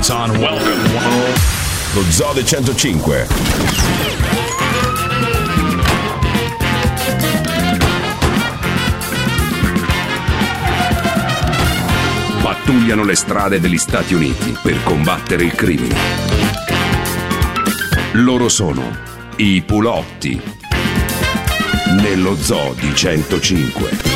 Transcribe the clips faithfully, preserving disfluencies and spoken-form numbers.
lights on, welcome. Lo Zoo del centocinque. Pattugliano le strade degli Stati Uniti per combattere il crimine. Loro sono i Pulotti nello Zoo di centocinque.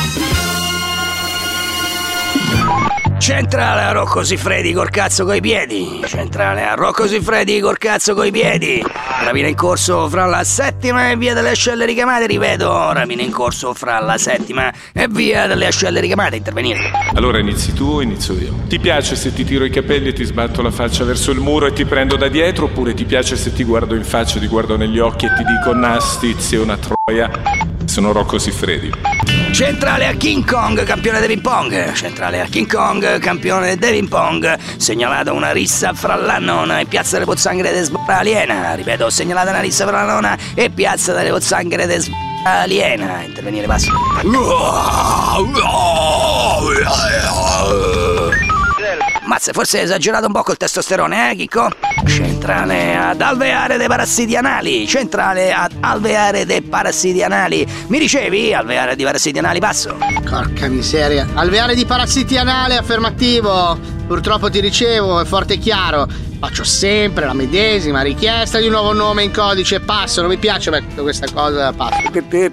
Centrale a Rocco Siffredi col cazzo coi piedi. Centrale a Rocco Siffredi col cazzo coi piedi. Rapina in corso fra la settima e via delle Ascelle Ricamate. Ripeto, rapina in corso fra la settima e via delle Ascelle Ricamate. Intervenire. Allora inizi tu o inizio io? Ti piace se ti tiro i capelli e ti sbatto la faccia verso il muro e ti prendo da dietro? Oppure ti piace se ti guardo in faccia, ti guardo negli occhi e ti dico Nastizia, una troia? Sono Rocco Siffredi. Centrale a King Kong, campione di ping pong. Centrale a King Kong, campione di ping pong. Segnalata una rissa fra la nonna e piazza delle Pozzanghere de Sbora Aliena. Ripeto, segnalata una rissa fra la nonna e piazza delle Pozzanghere de Sbora Aliena. Intervenire, passo. Mazza, forse hai esagerato un po' col testosterone, eh, Chicco? Centrale ad alveare dei parassiti anali. Centrale ad alveare dei parassiti anali. Mi dicevi? Alveare di parassiti anali, passo. Porca miseria. Alveare di parassiti anali, affermativo. Purtroppo ti ricevo, è forte e chiaro. Faccio sempre la medesima richiesta di un nuovo nome in codice, passo. Non mi piace questa cosa, passo.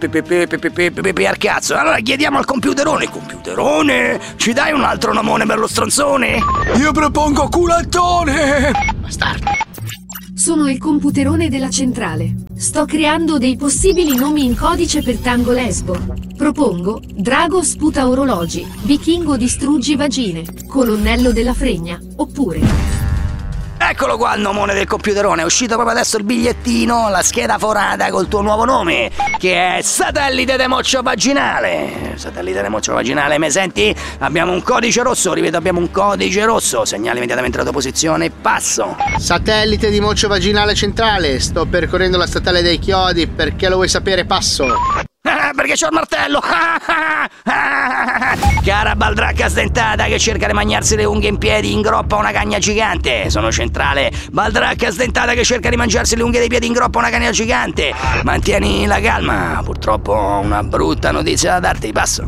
Pepe al cazzo. Allora chiediamo al computerone. Computerone, ci dai un altro nomone per lo stronzone? Io propongo culattone. Bastardo. Sono il computerone della centrale. Sto creando dei possibili nomi in codice per Tango Lesbo. Propongo Drago sputa orologi, Vichingo distruggi vagine, Colonnello della Fregna, oppure... Eccolo qua il nomone del computerone, è uscito proprio adesso il bigliettino, la scheda forata col tuo nuovo nome, che è Satellite de Moccio Vaginale. Satellite de Moccio Vaginale, mi senti? Abbiamo un codice rosso, ripeto, abbiamo un codice rosso, segnali immediatamente la tua posizione, passo. Satellite di Moccio Vaginale centrale, sto percorrendo la statale dei Chiodi, perché lo vuoi sapere, passo. Ah, perché c'ho il martello! Ah, ah, ah, cara baldracca sdentata che cerca di mangiarsi le unghie in piedi in groppa una cagna gigante. Sono centrale. Baldracca sdentata che cerca di mangiarsi le unghie dei piedi in groppa una cagna gigante. Mantieni la calma. Purtroppo ho una brutta notizia da darti. Passo.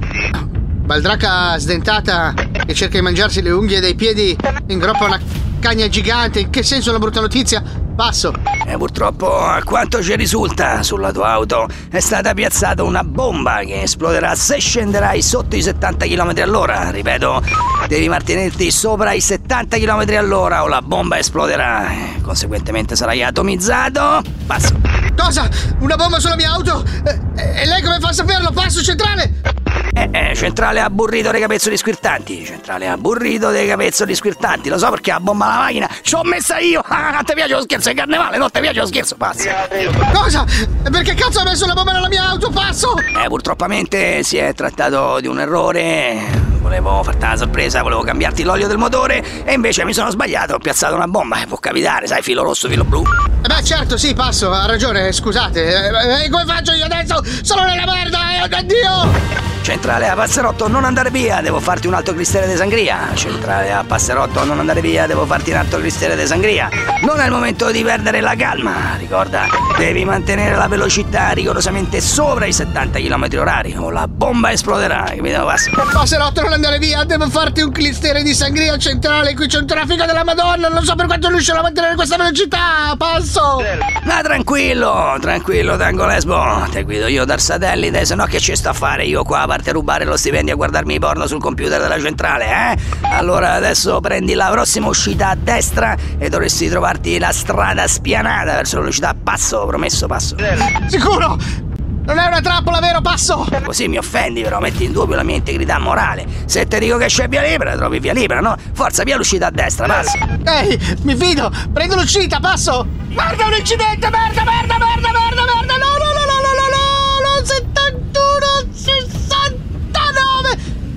Baldracca sdentata che cerca di mangiarsi le unghie dei piedi in groppa una cagna gigante. In che senso una brutta notizia? Passo. E purtroppo, a quanto ci risulta, sulla tua auto è stata piazzata una bomba che esploderà se scenderai sotto i settanta chilometri all'ora. Ripeto, devi mantenerti sopra i settanta chilometri all'ora o la bomba esploderà. Conseguentemente sarai atomizzato. Passo. Cosa? Una bomba sulla mia auto? E lei come fa a saperlo? Passo centrale! Eh, eh, centrale aburrito dei capezzoli squirtanti. Centrale aburrito dei capezzoli squirtanti. Lo so perché la bomba alla macchina ci ho messa io. Ah, ti piace lo scherzo di carnevale? No, ti piace lo scherzo? Passo. Cosa? Perché cazzo ha messo la bomba nella mia auto? Passo! Eh, purtroppamente si è trattato di un errore. Volevo farti una sorpresa, volevo cambiarti l'olio del motore e invece mi sono sbagliato, ho piazzato una bomba. Eh, può capitare, sai, filo rosso, filo blu. Eh beh, certo, sì, passo, ha ragione, scusate. E eh, come faccio io adesso? Sono nella merda, eh, addio! Centrale a Passerotto, non andare via, devo farti un altro cristere di sangria. Centrale a Passerotto, non andare via, devo farti un altro cristere di sangria. Non è il momento di perdere la calma, ricorda, devi mantenere la velocità rigorosamente sopra i settanta chilometri orari o la bomba esploderà, capito? Passo. Passerotto, non andare via, devo farti un cristere di sangria centrale, qui c'è un traffico della Madonna, non so per quanto riuscirò a mantenere questa velocità, passo! Ma tranquillo, tranquillo, Tango Lesbo, te guido io dal satellite, se no che ci sto a fare io qua? A parte rubare lo stipendio a guardarmi i porno sul computer della centrale, eh? Allora adesso prendi la prossima uscita a destra e dovresti trovarti la strada spianata verso la velocità. Passo, promesso, passo. Sicuro? Non è una trappola, vero? Passo! Così mi offendi, però metti in dubbio la mia integrità morale. Se ti dico che c'è via libera, trovi via libera, no? Forza, via l'uscita a destra, passo. Ehi, mi fido, prendo l'uscita, passo! Guarda un incidente, merda, merda, merda, merda, merda! No, no, no, no, no, no, no, no, settantuno, sessantanove!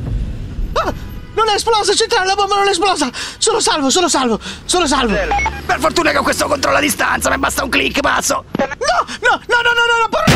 Ah, non è esplosa, centrale, la bomba non è esplosa! Sono salvo, sono salvo, sono salvo! Per fortuna che ho questo controllo a distanza, mi basta un click, passo! No, no, no, no, no, no, no, porca!